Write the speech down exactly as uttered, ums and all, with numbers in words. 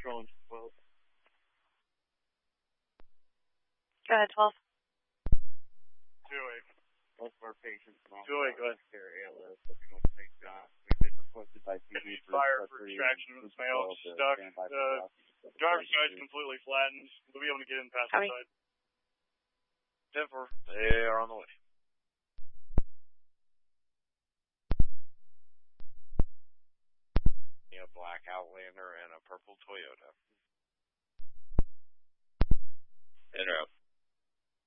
controlling twelve. Go ahead, twelve. Two eight. Both of our patients. Two eight, go ahead. Area list. We don't take shots. We've been requested by T V for Fire for extraction of the male. Stuck. The driver's side is completely flattened. We'll be able to get in past the side. ten four. They are on the way. A black Outlander and a purple Toyota. Interrupt.